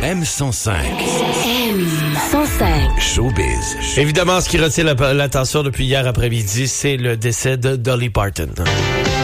M105. M105. Showbiz. Évidemment, ce qui retient l'attention depuis hier après-midi, c'est le décès de Dolly Parton.